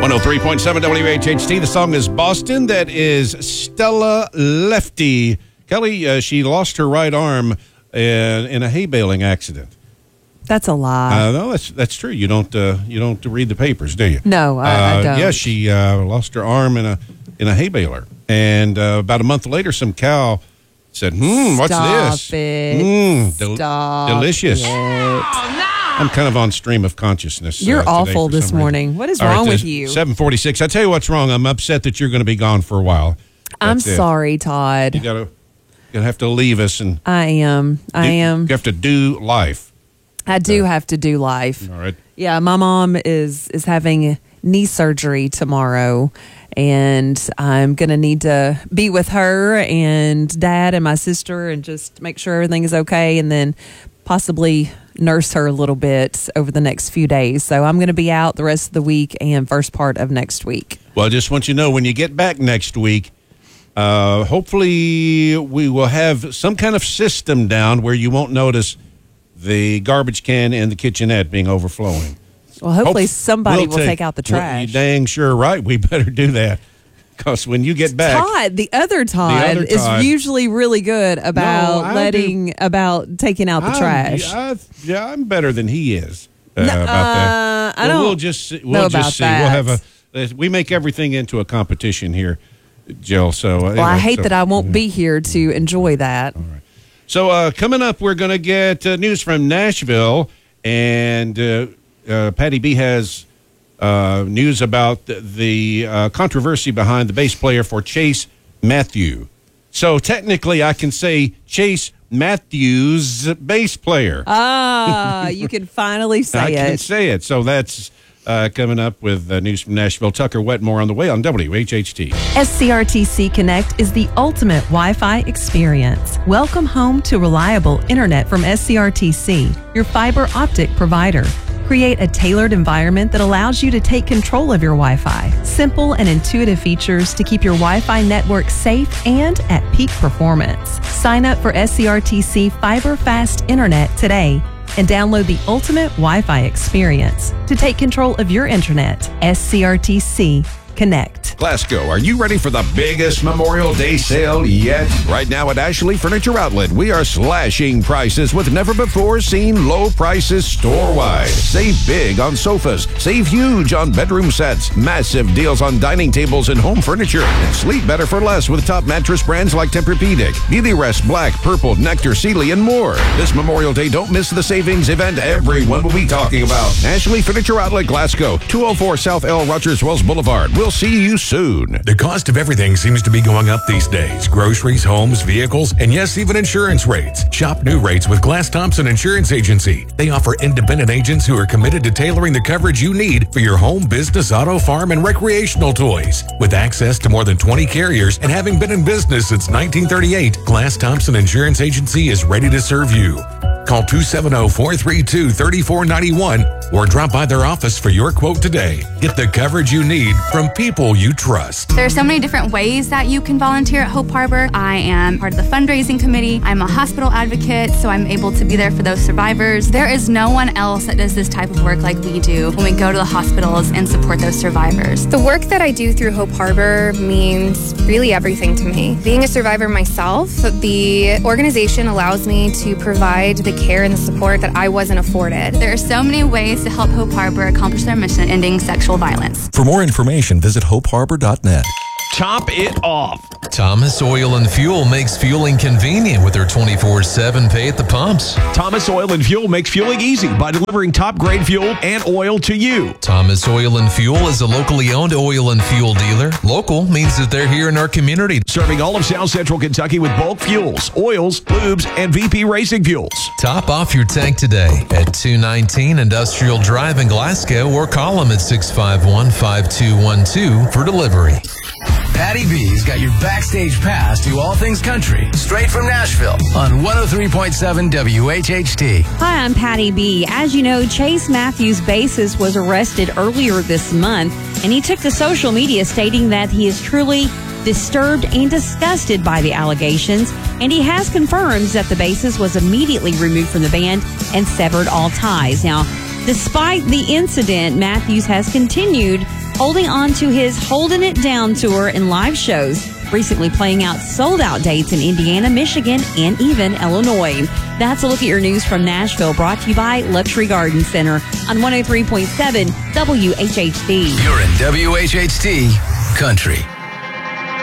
103.7 WHHT. The song is Boston. That is Stella Lefty. Kelly, she lost her right arm in a hay baling accident. That's a lie. No, that's true. You don't read the papers, do you? No, I don't. Yeah, she lost her arm in a hay baler, and about a month later, some cow said, what's this? Stop it. Stop delicious. it. Oh, no! I'm kind of on stream of consciousness. You're awful this morning. What is wrong with you? 7:46. I tell you what's wrong. I'm upset that you're going to be gone for a while. I'm sorry, Todd. You're gonna have to leave us, and I am. You have to do life. I do have to do life. All right. Yeah, my mom is having knee surgery tomorrow, and I'm going to need to be with her and Dad and my sister and just make sure everything is okay, and then possibly nurse her a little bit over the next few days. So I'm going to be out the rest of the week and first part of next week. Well, I just want you to know, when you get back next week, hopefully we will have some kind of system down where you won't notice the garbage can and the kitchenette being overflowing. Well, hopefully somebody will take out the trash. Well, you dang sure right. We better do that. Because when you get back, Todd, the other Todd is usually really good about taking out the trash. I'm better than he is about that. I don't. We'll just see. We'll have we make everything into a competition here, Jill. So anyway, I hate that I won't be here to enjoy that. All right. So coming up, we're going to get news from Nashville, and Patty B has news about the controversy behind the bass player for Chase Matthew. So technically, I can say Chase Matthews bass player. You can finally say I it. can say it. So that's coming up with news from Nashville. Tucker Wetmore on the way on WHHT. SCRTC Connect is the ultimate Wi-Fi experience. Welcome home to reliable internet from SCRTC, your fiber optic provider. Create a tailored environment that allows you to take control of your Wi-Fi. Simple and intuitive features to keep your Wi-Fi network safe and at peak performance. Sign up for SCRTC Fiber Fast Internet today and download the ultimate Wi-Fi experience to take control of your internet. SCRTC Connect. Glasgow, are you ready for the biggest Memorial Day sale yet? Right now at Ashley Furniture Outlet, we are slashing prices with never-before-seen low prices store-wide. Save big on sofas. Save huge on bedroom sets. Massive deals on dining tables and home furniture. And sleep better for less with top mattress brands like Tempur-Pedic, Beautyrest Black, Purple, Nectar, Sealy, and more. This Memorial Day, don't miss the savings event everyone will be talking about. Ashley Furniture Outlet, Glasgow, 204 South L. Rogers Wells Boulevard. We'll see you soon. The cost of everything seems to be going up these days. Groceries, homes, vehicles, and yes, even insurance rates. Shop new rates with Glass Thompson Insurance Agency. They offer independent agents who are committed to tailoring the coverage you need for your home, business, auto, farm, and recreational toys. With access to more than 20 carriers and having been in business since 1938, Glass Thompson Insurance Agency is ready to serve you. Call 270-432-3491 or drop by their office for your quote today. Get the coverage you need from people you trust. There are so many different ways that you can volunteer at Hope Harbor. I am part of the fundraising committee. I'm a hospital advocate, so I'm able to be there for those survivors. There is no one else that does this type of work like we do when we go to the hospitals and support those survivors. The work that I do through Hope Harbor means really everything to me. Being a survivor myself, the organization allows me to provide the care and the support that I wasn't afforded. There are so many ways to help Hope Harbor accomplish their mission, ending sexual violence. For more information, visit hopeharbor.net. Top it off. Thomas Oil and Fuel makes fueling convenient with their 24/7 pay at the pumps. Thomas Oil and Fuel makes fueling easy by delivering top-grade fuel and oil to you. Thomas Oil and Fuel is a locally owned oil and fuel dealer. Local means that they're here in our community. Serving all of South Central Kentucky with bulk fuels, oils, lubes, and VP Racing fuels. Top off your tank today at 219 Industrial Drive in Glasgow or call them at 651-5212 for delivery. Patty B's got your backstage pass to all things country, straight from Nashville on 103.7 WHHT. Hi, I'm Patty B. As you know, Chase Matthews, bassist, was arrested earlier this month, and he took to social media stating that he is truly disturbed and disgusted by the allegations, and he has confirmed that the bassist was immediately removed from the band and severed all ties. Now, despite the incident, Matthews has continued holding on to his Holding It Down tour and live shows, recently playing out sold-out dates in Indiana, Michigan, and even Illinois. That's a look at your news from Nashville, brought to you by Luxury Garden Center on 103.7 WHHT. You're in WHHT Country.